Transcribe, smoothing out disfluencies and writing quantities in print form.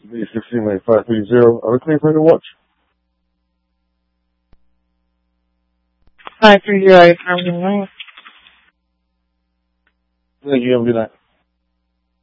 B16 lane 530. Are we clear for the watch? 530, affirmative. Thank you. Have a good night.